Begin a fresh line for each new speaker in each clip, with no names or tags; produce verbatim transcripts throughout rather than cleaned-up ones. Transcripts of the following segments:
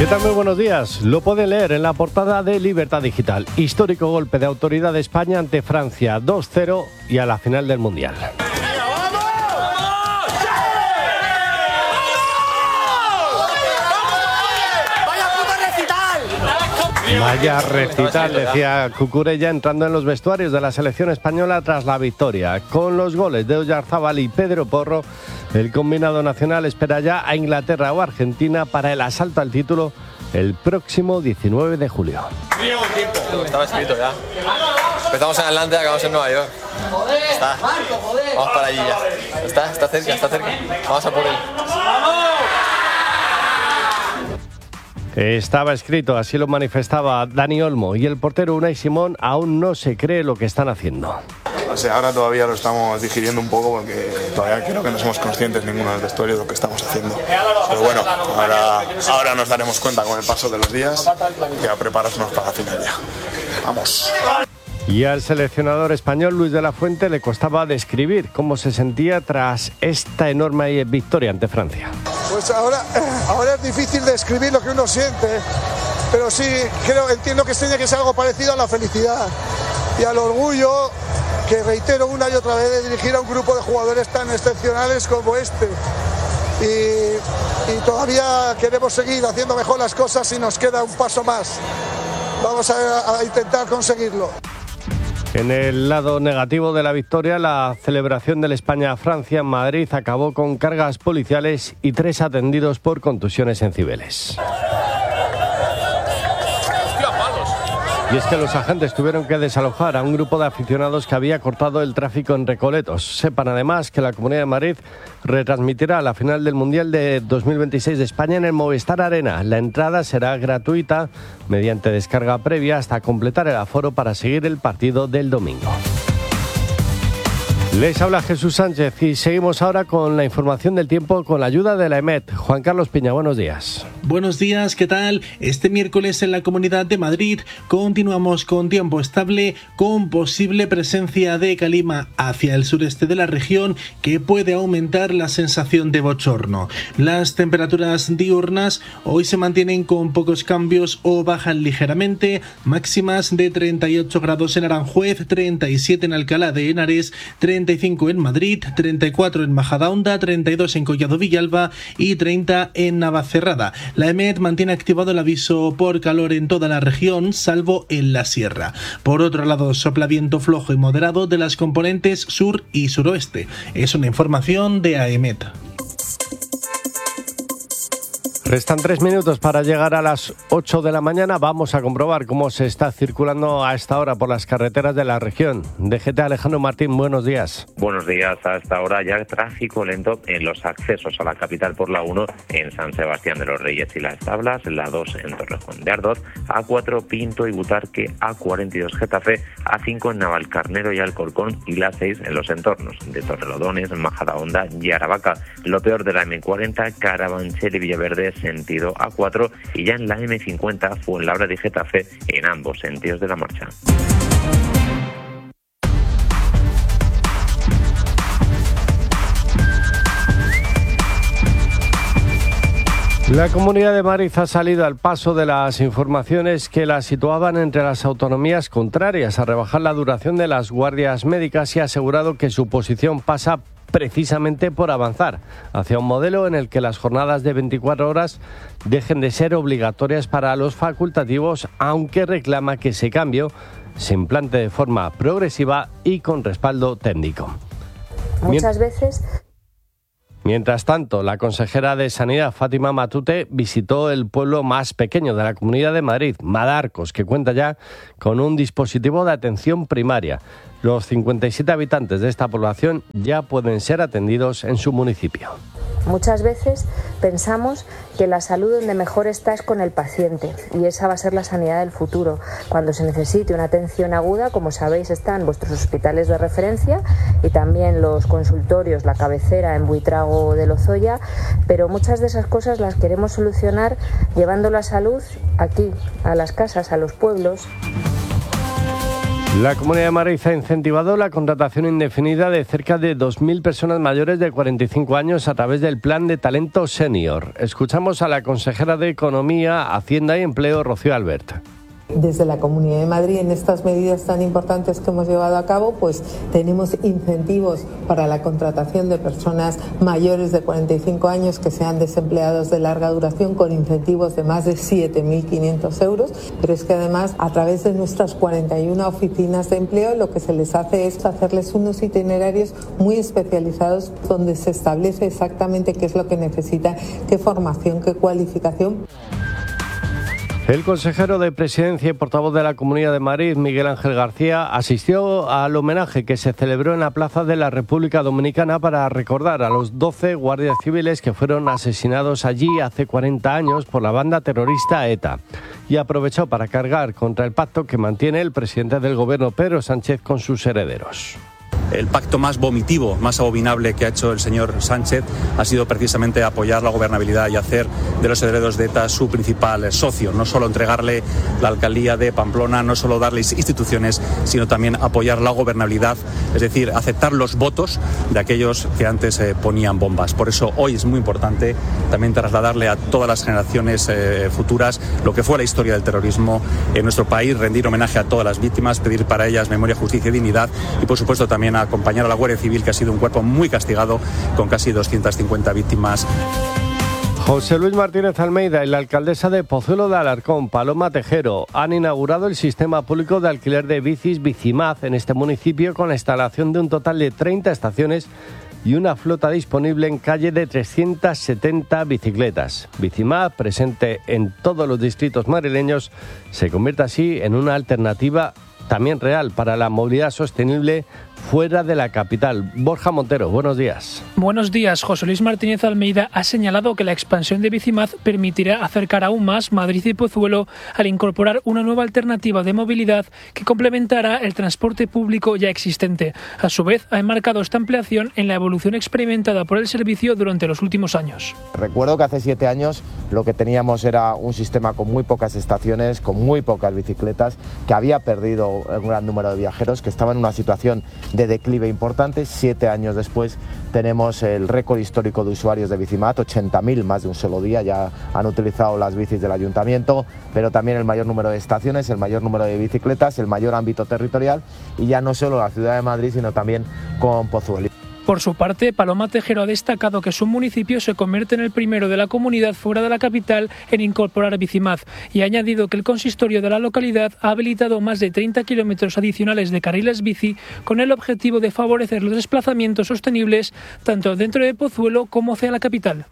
¿Qué tal? Muy buenos días. Lo pueden leer en la portada de Libertad Digital. Histórico golpe de autoridad de España ante Francia, dos cero y a la final del Mundial. Vaya recital, decía Cucurella entrando en los vestuarios de la selección española tras la victoria. Con los goles de Oyarzábal y Pedro Porro, el combinado nacional espera ya a Inglaterra o Argentina para el asalto al título el próximo diecinueve de julio.
Estaba escrito ya. Empezamos en Atlanta y acabamos en Nueva York. Está. Vamos para allí ya. Está, está cerca, está cerca. Vamos a por él.
Estaba escrito, así lo manifestaba Dani Olmo, y el portero Unai Simón aún no se cree lo que están haciendo.
O sea, ahora todavía lo estamos digiriendo un poco porque todavía creo que no somos conscientes ninguno del vestuario de lo que estamos haciendo. Pero bueno, ahora, ahora nos daremos cuenta con el paso de los días y a prepararnos para la final ya. Vamos.
Y al seleccionador español Luis de la Fuente le costaba describir cómo se sentía tras esta enorme victoria ante Francia.
Pues ahora, ahora es difícil describir lo que uno siente, pero sí creo, entiendo que tiene que ser algo parecido a la felicidad y al orgullo, que reitero una y otra vez, de dirigir a un grupo de jugadores tan excepcionales como este. Y, y todavía queremos seguir haciendo mejor las cosas y nos queda un paso más. Vamos a, a intentar conseguirlo.
En el lado negativo de la victoria, la celebración del España-Francia en Madrid acabó con cargas policiales y tres atendidos por contusiones en Cibeles. Y es que los agentes tuvieron que desalojar a un grupo de aficionados que había cortado el tráfico en Recoletos. Sepan además que la Comunidad de Madrid retransmitirá la final del Mundial de dos mil veintiséis de España en el Movistar Arena. La entrada será gratuita mediante descarga previa hasta completar el aforo para seguir el partido del domingo. Les habla Jesús Sánchez y seguimos ahora con la información del tiempo con la ayuda de la E M E T. Juan Carlos Piña, buenos días.
Buenos días, ¿qué tal? Este miércoles en la Comunidad de Madrid continuamos con tiempo estable, con posible presencia de calima hacia el sureste de la región que puede aumentar la sensación de bochorno. Las temperaturas diurnas hoy se mantienen con pocos cambios o bajan ligeramente, máximas de treinta y ocho grados en Aranjuez, treinta y siete en Alcalá de Henares, treinta y cinco en Madrid, treinta y cuatro en Majadahonda, treinta y dos en Collado Villalba y treinta en Navacerrada. La E M E T mantiene activado el aviso por calor en toda la región, salvo en la sierra. Por otro lado, sopla viento flojo y moderado de las componentes sur y suroeste. Es una información de A E M E T.
Restan tres minutos para llegar a las ocho de la mañana. Vamos a comprobar cómo se está circulando a esta hora por las carreteras de la región. D G T Alejandro Martín, buenos días.
Buenos días. A esta hora ya tráfico lento en los accesos a la capital por la uno en San Sebastián de los Reyes y Las Tablas, la dos en Torrejón de Ardoz, A cuatro Pinto y Butarque, A cuarenta y dos Getafe, A cinco en Navalcarnero y Alcorcón y la seis en los entornos de Torrelodones, Majadahonda y Aravaca. Lo peor de la eme cuarenta, Carabanchel y Villaverde, sentido A cuatro, y ya en la eme cincuenta Fuenlabrada y Getafe en ambos sentidos de la marcha.
La Comunidad de Madrid ha salido al paso de las informaciones que la situaban entre las autonomías contrarias a rebajar la duración de las guardias médicas y ha asegurado que su posición pasa precisamente por avanzar hacia un modelo en el que las jornadas de veinticuatro horas dejen de ser obligatorias para los facultativos, aunque reclama que ese cambio se implante de forma progresiva y con respaldo técnico.
Muchas veces...
Mientras tanto, la consejera de Sanidad, Fátima Matute, visitó el pueblo más pequeño de la Comunidad de Madrid, Madarcos, que cuenta ya con un dispositivo de atención primaria. Los cincuenta y siete habitantes de esta población ya pueden ser atendidos en su municipio.
Muchas veces pensamos que la salud donde mejor está es con el paciente y esa va a ser la sanidad del futuro. Cuando se necesite una atención aguda, como sabéis, están vuestros hospitales de referencia y también los consultorios, la cabecera en Buitrago de Lozoya, pero muchas de esas cosas las queremos solucionar llevando la salud aquí, a las casas, a los pueblos.
La Comunidad de Madrid ha incentivado la contratación indefinida de cerca de dos mil personas mayores de cuarenta y cinco años a través del Plan de Talento Senior. Escuchamos a la consejera de Economía, Hacienda y Empleo, Rocío Albert.
Desde la Comunidad de Madrid, en estas medidas tan importantes que hemos llevado a cabo, pues tenemos incentivos para la contratación de personas mayores de cuarenta y cinco años que sean desempleados de larga duración, con incentivos de más de siete mil quinientos euros, pero es que además a través de nuestras cuarenta y una oficinas de empleo lo que se les hace es hacerles unos itinerarios muy especializados donde se establece exactamente qué es lo que necesitan, qué formación, qué cualificación.
El consejero de Presidencia y portavoz de la Comunidad de Madrid, Miguel Ángel García, asistió al homenaje que se celebró en la Plaza de la República Dominicana para recordar a los doce guardias civiles que fueron asesinados allí hace cuarenta años por la banda terrorista ETA. Y aprovechó para cargar contra el pacto que mantiene el presidente del Gobierno, Pedro Sánchez, con sus herederos.
El pacto más vomitivo, más abominable que ha hecho el señor Sánchez ha sido precisamente apoyar la gobernabilidad y hacer de los herederos de ETA su principal socio. No solo entregarle la alcaldía de Pamplona, no solo darles instituciones, sino también apoyar la gobernabilidad, es decir, aceptar los votos de aquellos que antes eh, ponían bombas. Por eso hoy es muy importante también trasladarle a todas las generaciones eh, futuras lo que fue la historia del terrorismo en nuestro país, rendir homenaje a todas las víctimas, pedir para ellas memoria, justicia y dignidad y, por supuesto, también a acompañar a la Guardia Civil, que ha sido un cuerpo muy castigado con casi doscientas cincuenta víctimas.
José Luis Martínez Almeida y la alcaldesa de Pozuelo de Alarcón, Paloma Tejero, han inaugurado el sistema público de alquiler de bicis Bicimaz en este municipio, con la instalación de un total de treinta estaciones y una flota disponible en calle de trescientas setenta bicicletas. Bicimaz, presente en todos los distritos madrileños, se convierte así en una alternativa también real para la movilidad sostenible fuera de la capital. Borja Montero, buenos días.
Buenos días. José Luis Martínez Almeida ha señalado que la expansión de Bicimaz permitirá acercar aún más Madrid y Pozuelo al incorporar una nueva alternativa de movilidad que complementará el transporte público ya existente. A su vez, ha enmarcado esta ampliación en la evolución experimentada por el servicio durante los últimos años.
Recuerdo que hace siete años lo que teníamos era un sistema con muy pocas estaciones, con muy pocas bicicletas, que había perdido un gran número de viajeros, que estaba en una situación de declive importante. Siete años después tenemos el récord histórico de usuarios de Bicimaz, ochenta mil más de un solo día ya han utilizado las bicis del ayuntamiento, pero también el mayor número de estaciones, el mayor número de bicicletas, el mayor ámbito territorial, y ya no solo la ciudad de Madrid, sino también con Pozuelo.
Por su parte, Paloma Tejero ha destacado que su municipio se convierte en el primero de la comunidad fuera de la capital en incorporar Bicimaz, y ha añadido que el consistorio de la localidad ha habilitado más de treinta kilómetros adicionales de carriles bici con el objetivo de favorecer los desplazamientos sostenibles tanto dentro de Pozuelo como hacia la capital.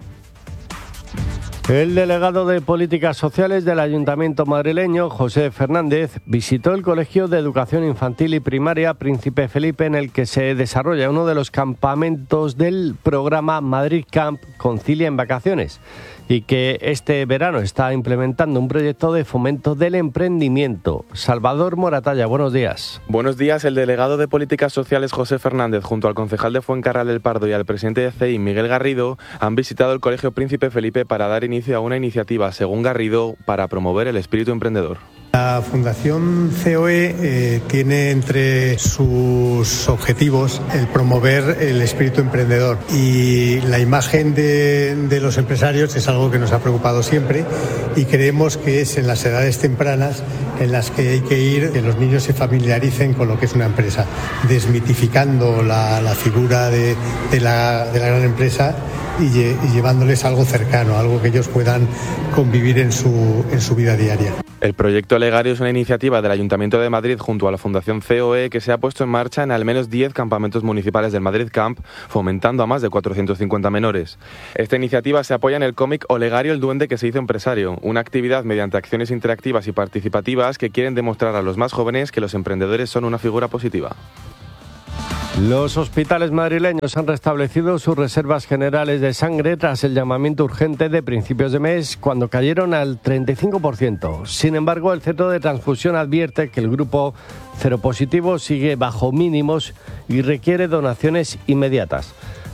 El delegado de Políticas Sociales del Ayuntamiento madrileño, José Fernández, visitó el Colegio de Educación Infantil y Primaria Príncipe Felipe, en el que se desarrolla uno de los campamentos del programa Madrid Camp Concilia en Vacaciones, y que este verano está implementando un proyecto de fomento del emprendimiento. Salvador Moratalla, buenos días.
Buenos días. El delegado de Políticas Sociales, José Fernández, junto al concejal de Fuencarral del Pardo y al presidente de C I, Miguel Garrido, han visitado el Colegio Príncipe Felipe para dar inicio a una iniciativa, según Garrido, para promover el espíritu emprendedor.
La Fundación C O E eh, tiene entre sus objetivos el promover el espíritu emprendedor, y la imagen de, de los empresarios es algo que nos ha preocupado siempre, y creemos que es en las edades tempranas en las que hay que ir, que los niños se familiaricen con lo que es una empresa, desmitificando la, la figura de, de, la, de la gran empresa y, lle, y llevándoles algo cercano, algo que ellos puedan convivir en su, en su vida diaria.
El proyecto Legario es una iniciativa del Ayuntamiento de Madrid junto a la Fundación C O E que se ha puesto en marcha en al menos diez campamentos municipales del Madrid Camp, fomentando a más de cuatrocientos cincuenta menores. Esta iniciativa se apoya en el cómic Olegario el duende que se hizo empresario, una actividad mediante acciones interactivas y participativas que quieren demostrar a los más jóvenes que los emprendedores son una figura positiva.
Los hospitales madrileños han restablecido sus reservas generales de sangre tras el llamamiento urgente de principios de mes, cuando cayeron al treinta y cinco por ciento. Sin embargo, el Centro de Transfusión advierte que el grupo seropositivo sigue bajo mínimos y requiere donaciones inmediatas.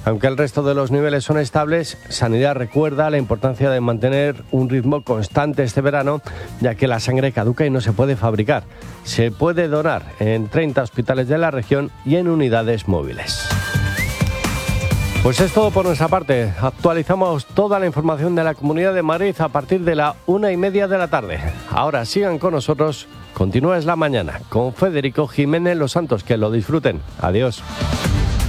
Aunque el resto de los niveles son estables, Sanidad recuerda la importancia de mantener un ritmo constante este verano, ya que la sangre caduca y no se puede fabricar. Se puede donar en treinta hospitales de la región y en unidades móviles. Pues es todo por nuestra parte. Actualizamos toda la información de la Comunidad de Madrid a partir de la una y media de la tarde. Ahora sigan con nosotros. Continúa Es la Mañana con Federico Jiménez Los Santos. Que lo disfruten. Adiós.